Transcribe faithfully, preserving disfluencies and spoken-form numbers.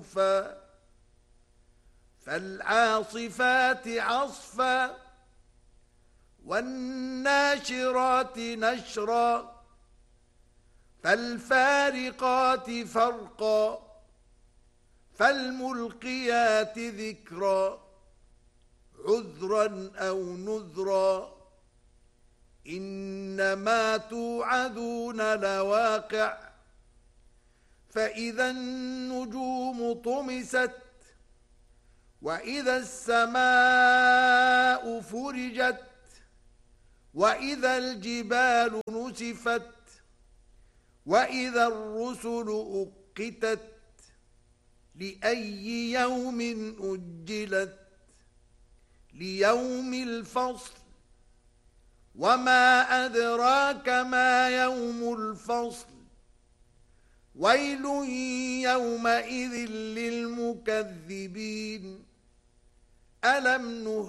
عرفا فالعاصفات عصفا والناشرات نشرا فالفارقات فرقا فالملقيات ذكرا عذرا أو نذرا إنما توعدون لواقع فإذا النجوم طمست وإذا السماء فرجت وإذا الجبال نسفت وإذا الرسل أقتت لأي يوم أجلت ليوم الفصل وما أدراك ما يوم الفصل ويل يومئذ للمكذبين ألم نهلك